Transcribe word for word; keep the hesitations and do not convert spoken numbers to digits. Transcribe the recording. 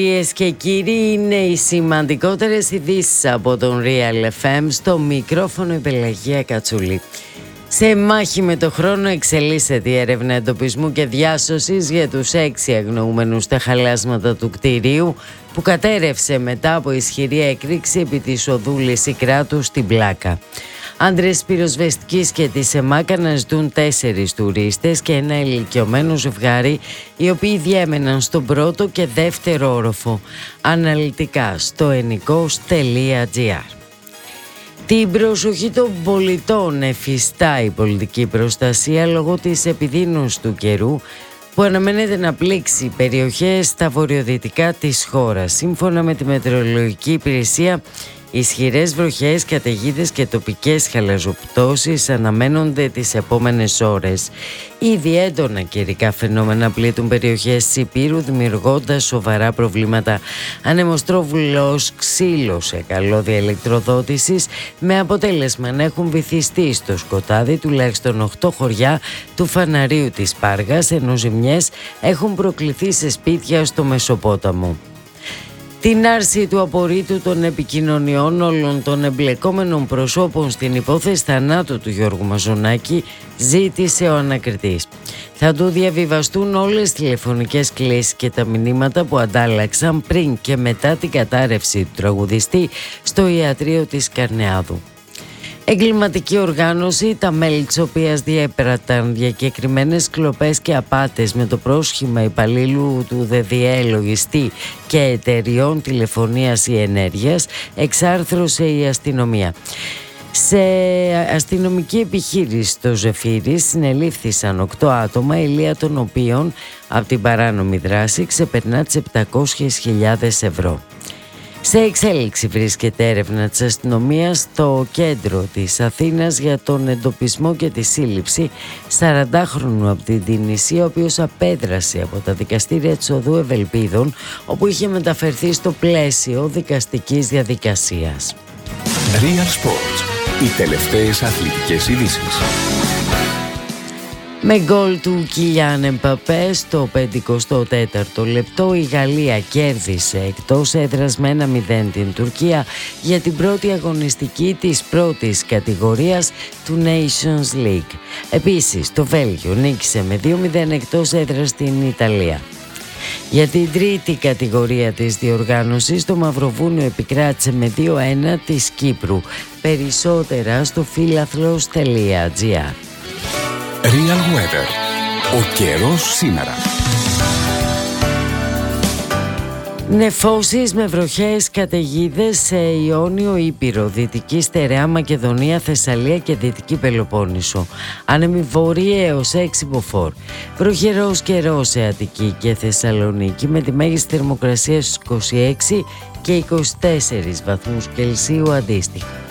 Κυρίες και κύριοι, είναι οι σημαντικότερες ειδήσεις από τον Real εφ εμ. Στο μικρόφωνο η Πελαγία Κατσούλη. Σε μάχη με το χρόνο εξελίσσεται η έρευνα εντοπισμού και διάσωσης για τους έξι αγνοούμενους στα χαλάσματα του κτηρίου που κατέρευσε μετά από ισχυρή έκρηξη επί της οδού Λυσικράτου στην Πλάκα. Άντρες πυροσβεστικής και της ΕΜΑΚ αναζητούν τέσσερις τουρίστες και ένα ηλικιωμένο ζευγάρι, οι οποίοι διέμεναν στον πρώτο και δεύτερο όροφο. Αναλυτικά στο ενικός τελεία τζι άρ. Την προσοχή των πολιτών εφιστά η πολιτική προστασία λόγω της επιδείνωσης του καιρού που αναμένεται να πλήξει περιοχές στα βορειοδυτικά της χώρας. Σύμφωνα με τη Μετεωρολογική Υπηρεσία, ισχυρές βροχές, καταιγίδες και τοπικές χαλαζοπτώσεις αναμένονται τις επόμενες ώρες. Ήδη έντονα καιρικά φαινόμενα πλήττουν περιοχές της Υπήρου, δημιουργώντας σοβαρά προβλήματα ανεμοστρόβιλος ξύλο σε καλώδια ηλεκτροδότησης, με αποτέλεσμα να έχουν βυθιστεί στο σκοτάδι τουλάχιστον οκτώ χωριά του Φαναρίου της Πάργας, ενώ ζημιές έχουν προκληθεί σε σπίτια στο Μεσοπόταμο. Την άρση του απορρίτου των επικοινωνιών όλων των εμπλεκόμενων προσώπων στην υπόθεση θανάτου του Γιώργου Μαζονάκη ζήτησε ο ανακριτής. Θα του διαβιβαστούν όλες τις τηλεφωνικές κλήσεις και τα μηνύματα που αντάλλαξαν πριν και μετά την κατάρρευση του τραγουδιστή στο ιατρείο της Καρνεάδου. Εγκληματική οργάνωση, τα μέλη της οποίας διέπραταν διακεκριμένες κλοπές και απάτες με το πρόσχημα υπαλλήλου του ΔΔΕ, λογιστή και εταιριών τηλεφωνίας ή ενέργειας, εξάρθρωσε η αστυνομία. Σε αστυνομική επιχείρηση στο Ζεφύρι συνελήφθησαν οκτώ άτομα, η λία των οποίων από την παράνομη δράση ξεπερνά τις επτακόσιες χιλιάδες ευρώ. Σε εξέλιξη βρίσκεται έρευνα της αστυνομίας στο κέντρο της Αθήνας για τον εντοπισμό και τη σύλληψη σαραντάχρονου από την Τινησία, ο οποίος απέδρασε από τα δικαστήρια της Οδού Ευελπίδων, όπου είχε μεταφερθεί στο πλαίσιο δικαστικής διαδικασίας. Real Sports. Οι τελευταίες αθλητικές ειδήσεις. Με γκολ του Κιλιάν Εμπαπέ στο πενηκοστό τέταρτο λεπτό, η Γαλλία κέρδισε εκτός έδρας με ένα μηδέν την Τουρκία για την πρώτη αγωνιστική της πρώτης κατηγορίας του Nations League. Επίσης, το Βέλγιο νίκησε με δύο μηδέν εκτός έδρας την Ιταλία. Για την τρίτη κατηγορία της διοργάνωσης, το Μαυροβούνιο επικράτησε με δύο ένα της Κύπρου. Περισσότερα στο φίλαθλος τελεία τζι άρ. Real Weather. Ο καιρός σήμερα. Νεφώσεις με βροχές, καταιγίδες σε Ιόνιο, Ήπειρο, Δυτική Στερεά Μακεδονία, Θεσσαλία και Δυτική Πελοπόννησο. Άνεμη βόρεια έως έξι μποφόρ. Βροχερός καιρός σε Αττική και Θεσσαλονίκη, με τη μέγιστη θερμοκρασία στους είκοσι έξι και είκοσι τέσσερις βαθμούς Κελσίου αντίστοιχα.